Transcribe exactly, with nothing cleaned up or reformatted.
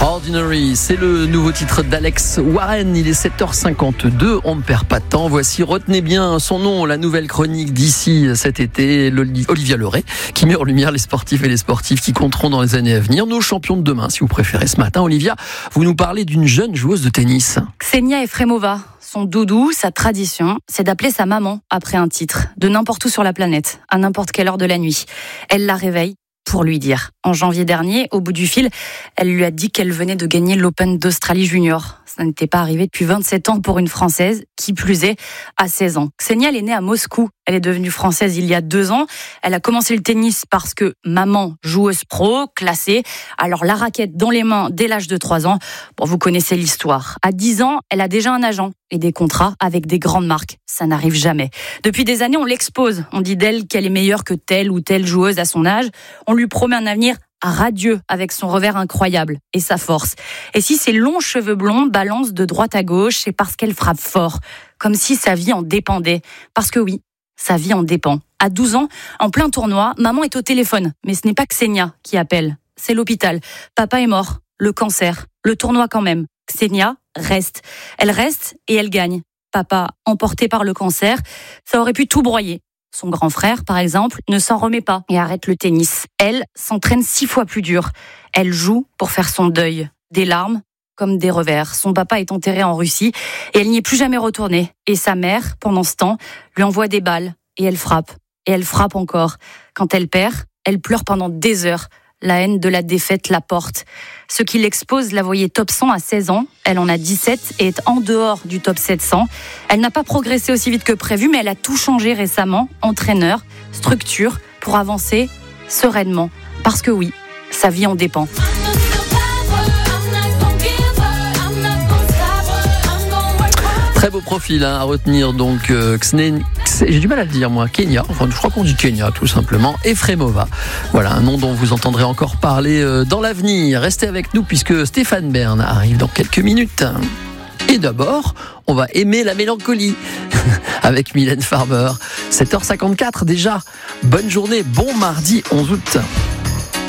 Ordinary, c'est le nouveau titre d'Alex Warren. Il est sept heures cinquante-deux, on ne perd pas de temps. Voici, retenez bien son nom, la nouvelle chronique d'ici cet été, Olivia Leray, qui met en lumière les sportifs et les sportives qui compteront dans les années à venir. Nos champions de demain, si vous préférez. Ce matin, Olivia, vous nous parlez d'une jeune joueuse de tennis. Ksenia Efremova. Son doudou, sa tradition, c'est d'appeler sa maman après un titre, de n'importe où sur la planète, à n'importe quelle heure de la nuit. Elle la réveille pour lui dire. En janvier dernier, au bout du fil, elle lui a dit qu'elle venait de gagner l'Open d'Australie Junior. Ça n'était pas arrivé depuis vingt-sept ans pour une Française, qui plus est, à seize ans. Ksenia, elle est née à Moscou. Elle est devenue française il y a deux ans. Elle a commencé le tennis parce que maman, joueuse pro, classée. Alors la raquette dans les mains dès l'âge de trois ans. Bon, vous connaissez l'histoire. À dix ans, elle a déjà un agent et des contrats avec des grandes marques. Ça n'arrive jamais. Depuis des années, on l'expose. On dit d'elle qu'elle est meilleure que telle ou telle joueuse à son âge. On lui promet un avenir radieux avec son revers incroyable et sa force. Et si ses longs cheveux blonds balancent de droite à gauche, c'est parce qu'elle frappe fort, comme si sa vie en dépendait. Parce que oui, sa vie en dépend. À douze ans, en plein tournoi, maman est au téléphone. Mais ce n'est pas Ksenia qui appelle, c'est l'hôpital. Papa est mort, le cancer, le tournoi quand même. Ksenia reste. Elle reste et elle gagne. Papa, emporté par le cancer, ça aurait pu tout broyer. Son grand frère, par exemple, ne s'en remet pas et arrête le tennis. Elle s'entraîne six fois plus dur. Elle joue pour faire son deuil. Des larmes comme des revers. Son papa est enterré en Russie et elle n'y est plus jamais retournée. Et sa mère, pendant ce temps, lui envoie des balles et elle frappe. Et elle frappe encore. Quand elle perd, elle pleure pendant des heures. La haine de la défaite la porte. Ce qui l'expose la voyait top cent à seize ans. Elle en a dix-sept et est en dehors du top sept cents. Elle n'a pas progressé aussi vite que prévu, mais elle a tout changé récemment. Entraîneur, structure, pour avancer sereinement. Parce que oui, sa vie en dépend. Très beau profil hein, à retenir donc euh, Ksenia, j'ai du mal à le dire moi, Kenya, enfin je crois qu'on dit Kenya tout simplement, Efremova. Voilà un nom dont vous entendrez encore parler euh, dans l'avenir. Restez avec nous puisque Stéphane Bern arrive dans quelques minutes. Et d'abord, on va aimer la mélancolie avec Mylène Farmer. sept heures cinquante-quatre déjà. Bonne journée, bon mardi onze août.